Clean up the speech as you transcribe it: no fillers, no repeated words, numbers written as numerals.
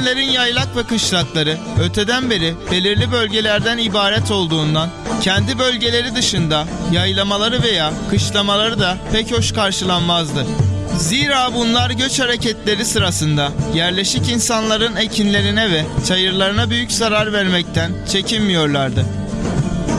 Yaylak ve kışlakları öteden beri belirli bölgelerden ibaret olduğundan kendi bölgeleri dışında yaylamaları veya kışlamaları da pek hoş karşılanmazdı. Zira bunlar göç hareketleri sırasında yerleşik insanların ekinlerine ve çayırlarına büyük zarar vermekten çekinmiyorlardı.